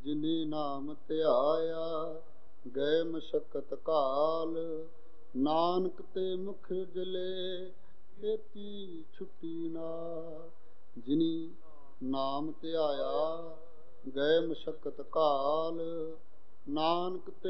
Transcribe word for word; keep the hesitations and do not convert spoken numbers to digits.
ਜਿਨੀ ਨਾਮ ਧਿਆਇਆ ਗਏ ਮਸ਼ਕਤ ਕਾਲ। ਨਾਨਕ ਤੇ ਮੁਖ ਜਲੇ ਏਤੀ ਛੁੱਟੀ ਨਾਲ। ਜਿਨੀ ਨਾਮ ਧਿਆਇਆ ਗਏ ਮਸ਼ਕਤ ਕਾਲ। ਨਾਨਕ ਤੇ